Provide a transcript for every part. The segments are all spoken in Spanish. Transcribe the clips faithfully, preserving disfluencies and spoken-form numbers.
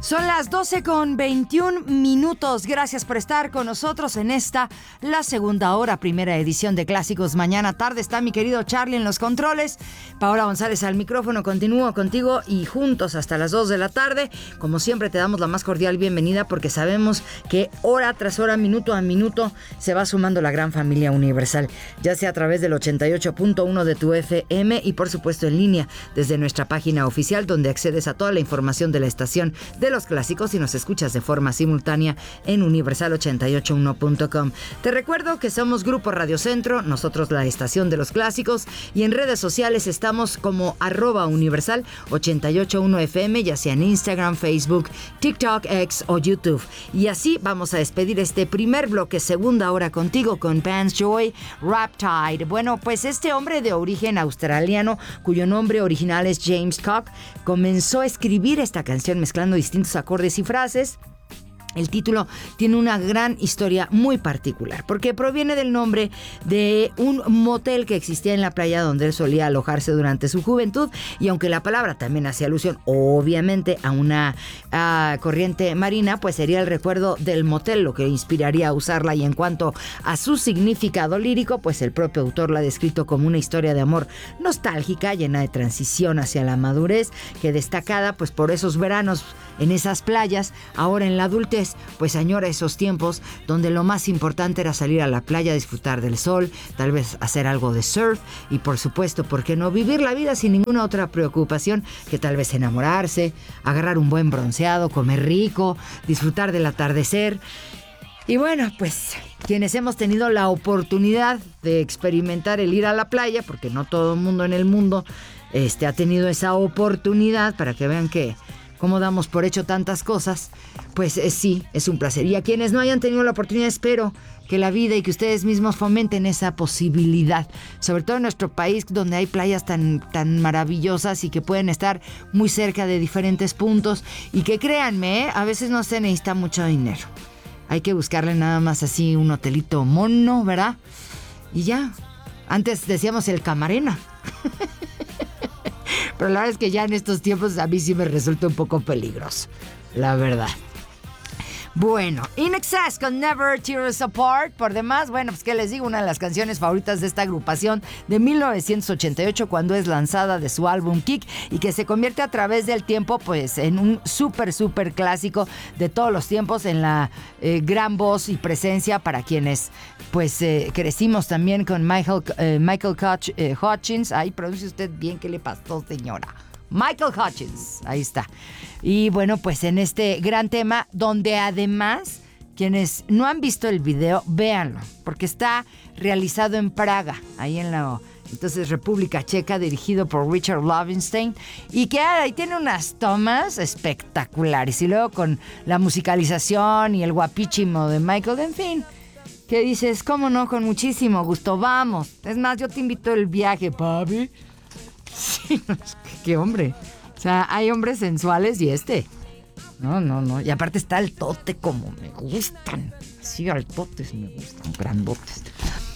Son las doce con veintiún minutos. Gracias por estar con nosotros en esta, la segunda hora, primera edición de Clásicos Mañana Tarde. Está mi querido Charlie en los controles, Paola González al micrófono. Continúo contigo y juntos hasta las dos de la tarde. Como siempre, te damos la más cordial bienvenida porque sabemos que hora tras hora, minuto a minuto, se va sumando la gran familia universal, ya sea a través del ochenta y ocho punto uno de tu F M y por supuesto en línea desde nuestra página oficial, donde accedes a toda la información de la estación de los clásicos y nos escuchas de forma simultánea en universal ochenta y ocho uno punto com. Te recuerdo que somos Grupo Radio Centro, nosotros la estación de los clásicos, y en redes sociales estamos como arroba universal ochenta y ocho uno F M, ya sea en Instagram, Facebook, TikTok, X o YouTube. Y así vamos a despedir este primer bloque, segunda hora contigo con Vance Joy, Riptide. Bueno, pues este hombre de origen australiano, cuyo nombre original es James Cock, comenzó a escribir esta canción mezclando distintos acordes y frases. El título tiene una gran historia muy particular, porque proviene del nombre de un motel que existía en la playa donde él solía alojarse durante su juventud, y aunque la palabra también hace alusión, obviamente, a una a corriente marina, pues sería el recuerdo del motel lo que inspiraría a usarla. Y en cuanto a su significado lírico, pues el propio autor la ha descrito como una historia de amor nostálgica, llena de transición hacia la madurez, que destacada pues por esos veranos en esas playas, ahora en la adultez, pues añora esos tiempos donde lo más importante era salir a la playa, disfrutar del sol, tal vez hacer algo de surf y por supuesto, ¿por qué no vivir la vida sin ninguna otra preocupación que tal vez enamorarse, agarrar un buen bronceado, comer rico, disfrutar del atardecer? Y bueno, pues quienes hemos tenido la oportunidad de experimentar el ir a la playa, porque no todo el mundo en el mundo este, ha tenido esa oportunidad, para que vean que cómo damos por hecho tantas cosas, pues eh, sí, es un placer. Y a quienes no hayan tenido la oportunidad, espero que la vida y que ustedes mismos fomenten esa posibilidad, sobre todo en nuestro país, donde hay playas tan, tan maravillosas y que pueden estar muy cerca de diferentes puntos, y que créanme, ¿eh? A veces no se necesita mucho dinero. Hay que buscarle nada más así un hotelito mono, ¿verdad? Y ya. Antes decíamos el Camarena. Pero la verdad es que ya en estos tiempos a mí sí me resulta un poco peligroso, la verdad. Bueno, In Excess con Never Tear Us Apart. Por demás, bueno, pues qué les digo, una de las canciones favoritas de esta agrupación de mil novecientos ochenta y ocho, cuando es lanzada de su álbum Kick, y que se convierte a través del tiempo pues en un súper, súper clásico de todos los tiempos, en la eh, gran voz y presencia para quienes pues eh, crecimos también con Michael, eh, Michael Hutch, eh, Hutchins. Ahí pronuncia usted bien, ¿qué le pasó, señora? Michael Hutchins, ahí está. Y bueno, pues en este gran tema, donde además, quienes no han visto el video, véanlo, porque está realizado en Praga, ahí en la entonces República Checa, dirigido por Richard Lovenstein, y que ahí tiene unas tomas espectaculares, y luego con la musicalización y el guapísimo de Michael, en fin, que dices, cómo no, con muchísimo gusto, vamos. Es más, yo te invito al viaje, papi. Sí, qué hombre. O sea, hay hombres sensuales y este. No, no, no. Y aparte está el tote como me gustan. Sí, altotes me gustan, grandotes.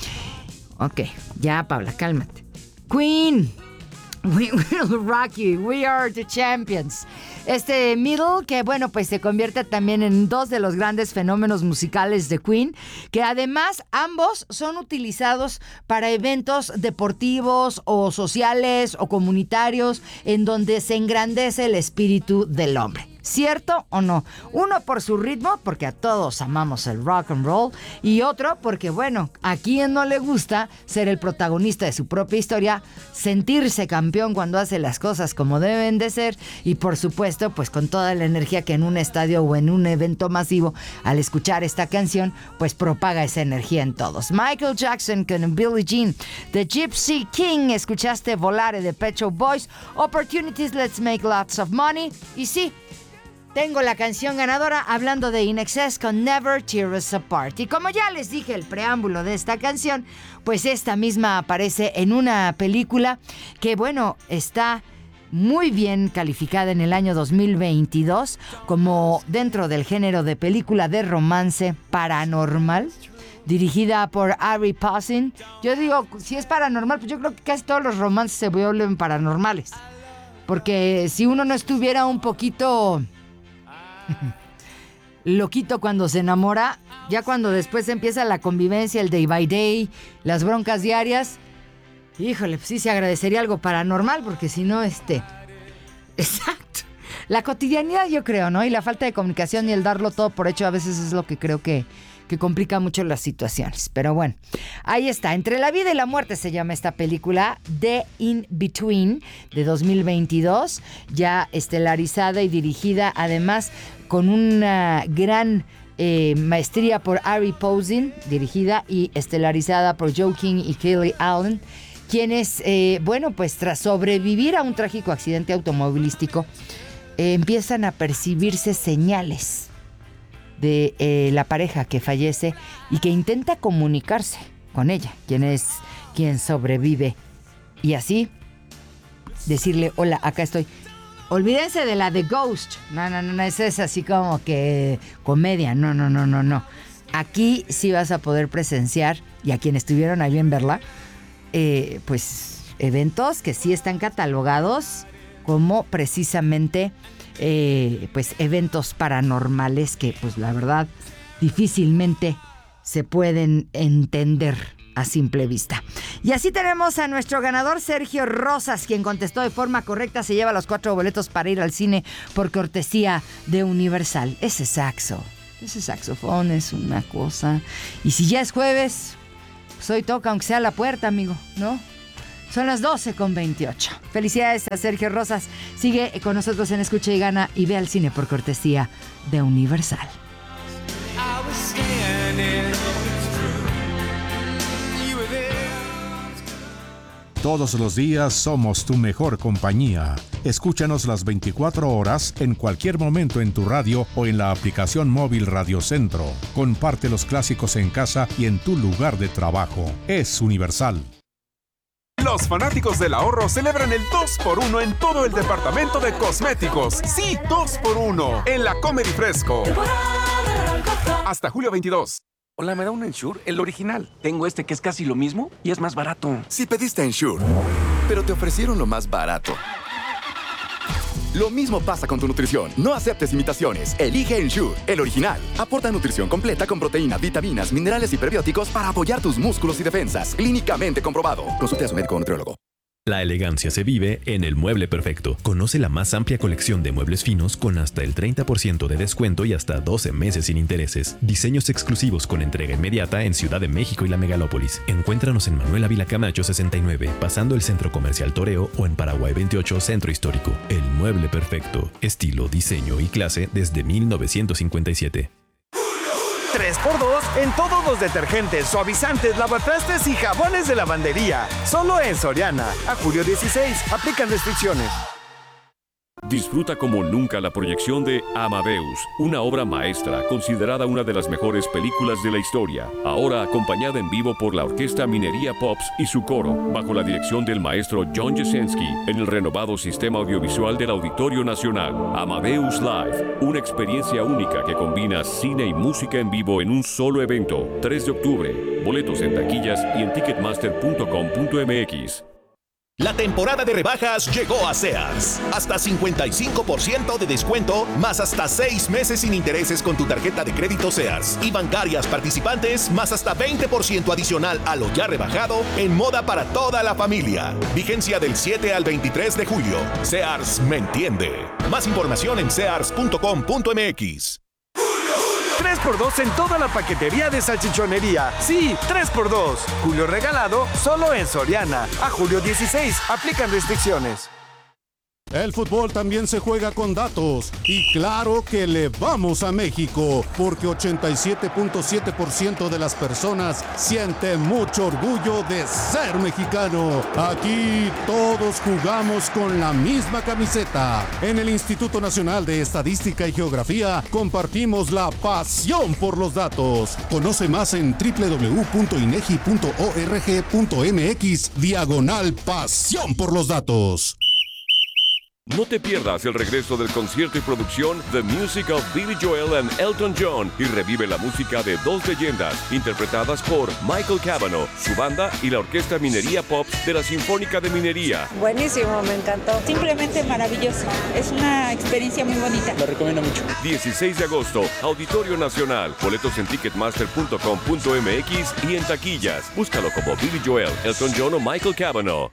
Ok, ya, Paula, cálmate. Queen, we will rock you. We are the champions. Este Middle, que bueno, pues se convierte también en dos de los grandes fenómenos musicales de Queen, que además ambos son utilizados para eventos deportivos o sociales o comunitarios en donde se engrandece el espíritu del hombre. ¿Cierto o no? Uno por su ritmo, porque a todos amamos el rock and roll, y otro porque, bueno, a quien no le gusta ser el protagonista de su propia historia, sentirse campeón cuando hace las cosas como deben de ser, y por supuesto, pues con toda la energía que en un estadio o en un evento masivo, al escuchar esta canción, pues propaga esa energía en todos. Michael Jackson con Billie Jean, The Gypsy King, escuchaste Volare de Pet Shop Boys, Opportunities, Let's Make Lots of Money, y sí, tengo la canción ganadora hablando de In Excess con Never Tear Us Apart. Y como ya les dije el preámbulo de esta canción, pues esta misma aparece en una película que, bueno, está muy bien calificada en el año dos mil veintidós como dentro del género de película de romance paranormal, dirigida por Ari Possin. Yo digo, si es paranormal, pues yo creo que casi todos los romances se vuelven paranormales. Porque si uno no estuviera un poquito loquito cuando se enamora, ya cuando después empieza la convivencia, el day by day, las broncas diarias, híjole, pues sí se agradecería algo paranormal, porque si no, este... Exacto. La cotidianidad, yo creo, ¿no? Y la falta de comunicación y el darlo todo por hecho a veces es lo que creo que, que complica mucho las situaciones. Pero bueno, ahí está. Entre la vida y la muerte se llama esta película, The In-Between, de dos mil veintidós, ya estelarizada y dirigida, además, con una gran eh, maestría por Ari Posin, dirigida y estelarizada por Joe King y Kelly Allen, quienes, eh, bueno, pues tras sobrevivir a un trágico accidente automovilístico, eh, empiezan a percibirse señales de eh, la pareja que fallece y que intenta comunicarse con ella, quien es quien sobrevive, y así decirle, hola, acá estoy. Olvídense de la de Ghost. No, no, no, no, esa es así como que comedia. No, no, no, no, no. Aquí sí vas a poder presenciar, y a quienes estuvieron ahí en verla, eh, pues eventos que sí están catalogados como precisamente eh, pues eventos paranormales que pues la verdad difícilmente se pueden entender a simple vista. Y así tenemos a nuestro ganador Sergio Rosas, quien contestó de forma correcta. Se lleva los cuatro boletos para ir al cine por cortesía de Universal. Ese saxo, ese saxofón es una cosa. Y si ya es jueves, pues hoy toca aunque sea la puerta, amigo, ¿no? Son las doce con veintiocho. Felicidades a Sergio Rosas. Sigue con nosotros en Escucha y Gana y ve al cine por cortesía de Universal. Todos los días somos tu mejor compañía. Escúchanos las veinticuatro horas en cualquier momento en tu radio o en la aplicación móvil Radio Centro. Comparte los clásicos en casa y en tu lugar de trabajo. Es Universal. Los fanáticos del ahorro celebran el dos por uno en todo el departamento de cosméticos. Sí, dos por uno en la Comer y Fresco. Hasta julio veintidós. Hola, ¿me da un Ensure? El original. Tengo este que es casi lo mismo y es más barato. Si pediste Ensure, pero te ofrecieron lo más barato. Lo mismo pasa con tu nutrición. No aceptes imitaciones. Elige Ensure, el original. Aporta nutrición completa con proteína, vitaminas, minerales y prebióticos para apoyar tus músculos y defensas. Clínicamente comprobado. Consulte a su médico o nutriólogo. La elegancia se vive en El Mueble Perfecto. Conoce la más amplia colección de muebles finos con hasta el treinta por ciento de descuento y hasta doce meses sin intereses. Diseños exclusivos con entrega inmediata en Ciudad de México y la Megalópolis. Encuéntranos en Manuel Ávila Camacho sesenta y nueve, pasando el Centro Comercial Toreo, o en Paraguay veintiocho, Centro Histórico. El Mueble Perfecto. Estilo, diseño y clase desde mil novecientos cincuenta y siete. tres por dos en todos los detergentes, suavizantes, lavatrastes y jabones de lavandería. Solo en Soriana. A julio dieciséis. Aplican restricciones. Disfruta como nunca la proyección de Amadeus, una obra maestra considerada una de las mejores películas de la historia, ahora acompañada en vivo por la Orquesta Minería Pops y su coro, bajo la dirección del maestro John Jasenski, en el renovado sistema audiovisual del Auditorio Nacional. Amadeus Live, una experiencia única que combina cine y música en vivo en un solo evento. tres de octubre, boletos en taquillas y en ticketmaster punto com punto m x. La temporada de rebajas llegó a Sears. Hasta cincuenta y cinco por ciento de descuento, más hasta seis meses sin intereses con tu tarjeta de crédito Sears. Y bancarias participantes, más hasta veinte por ciento adicional a lo ya rebajado en moda para toda la familia. Vigencia del siete al veintitrés de julio. Sears me entiende. Más información en sears punto com punto m x. tres por dos en toda la paquetería de salchichonería. Sí, tres por dos. Julio regalado solo en Soriana. A julio dieciséis. Aplican restricciones. El fútbol también se juega con datos. Y claro que le vamos a México, porque ochenta y siete punto siete por ciento de las personas sienten mucho orgullo de ser mexicano. Aquí todos jugamos con la misma camiseta. En el Instituto Nacional de Estadística y Geografía compartimos la pasión por los datos. Conoce más en doble u doble u doble u punto inegi punto org punto m x diagonal pasión por los datos. No te pierdas el regreso del concierto y producción The Music of Billy Joel and Elton John y revive la música de dos leyendas interpretadas por Michael Cavanaugh, su banda y la Orquesta Minería Pops de la Sinfónica de Minería. Buenísimo, me encantó. Simplemente maravilloso. Es una experiencia muy bonita. Lo recomiendo mucho. dieciséis de agosto, Auditorio Nacional. Boletos en ticketmaster punto com punto m x y en taquillas. Búscalo como Billy Joel, Elton John o Michael Cavanaugh.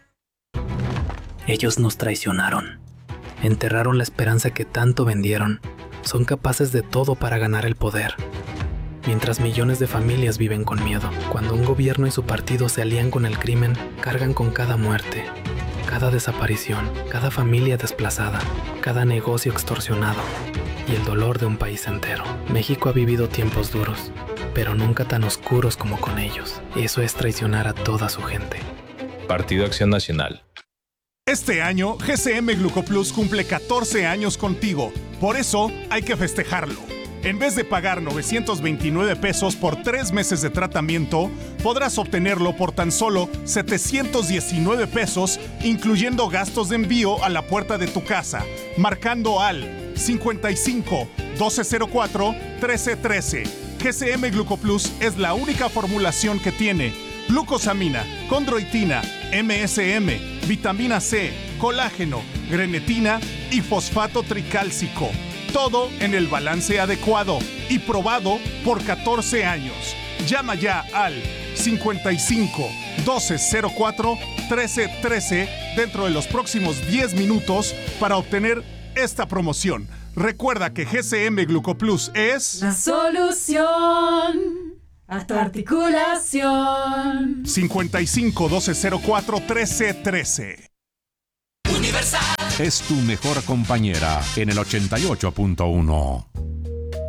Ellos nos traicionaron. Enterraron la esperanza que tanto vendieron. Son capaces de todo para ganar el poder. Mientras millones de familias viven con miedo. Cuando un gobierno y su partido se alían con el crimen, cargan con cada muerte, cada desaparición, cada familia desplazada, cada negocio extorsionado y el dolor de un país entero. México ha vivido tiempos duros, pero nunca tan oscuros como con ellos. Eso es traicionar a toda su gente. Partido Acción Nacional. Este año, G C M Glucoplus cumple catorce años contigo. Por eso, hay que festejarlo. En vez de pagar novecientos veintinueve pesos por tres meses de tratamiento, podrás obtenerlo por tan solo setecientos diecinueve pesos, incluyendo gastos de envío a la puerta de tu casa, marcando al cincuenta y cinco, doce cero cuatro, trece trece. G C M Glucoplus es la única formulación que tiene glucosamina, condroitina, M S M, vitamina C, colágeno, grenetina y fosfato tricálcico. Todo en el balance adecuado y probado por catorce años. Llama ya al cincuenta y cinco, doce cero cuatro, trece trece dentro de los próximos diez minutos para obtener esta promoción. Recuerda que G C M Glucoplus es la solución a tu articulación. cincuenta y cinco, doce cero cuatro, trece trece. Es tu mejor compañera en el ochenta y ocho punto uno.